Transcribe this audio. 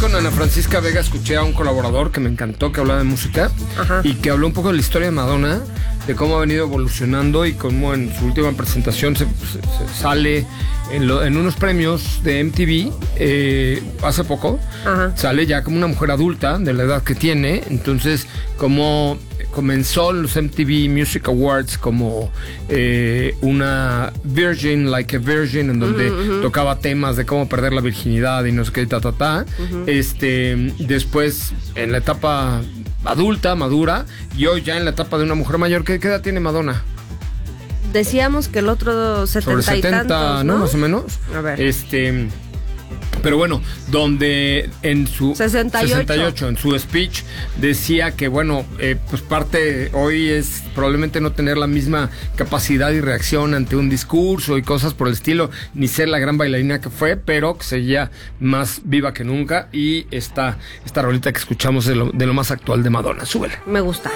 con Ana Francisca Vega escuché a un colaborador que me encantó, que hablaba de música. Ajá. Y que habló un poco de la historia de Madonna, de cómo ha venido evolucionando y cómo en su última presentación se sale en unos premios de MTV hace poco. Ajá. Sale ya como una mujer adulta de la edad que tiene. Entonces, como comenzó los MTV Music Awards como una virgin, like a virgin, en donde tocaba temas de cómo perder la virginidad y no sé qué, después en la etapa adulta, madura, y hoy ya en la etapa de una mujer mayor. ¿Qué edad tiene Madonna? Decíamos que el otro 70 sobre 70, y tantos, ¿no? Más o menos. A ver. Pero bueno, donde en su 68 en su speech decía que bueno, pues parte hoy es probablemente no tener la misma capacidad y reacción ante un discurso y cosas por el estilo, ni ser la gran bailarina que fue, pero que seguía más viva que nunca. Y esta rolita que escuchamos de lo más actual de Madonna. Súbele. Me gusta.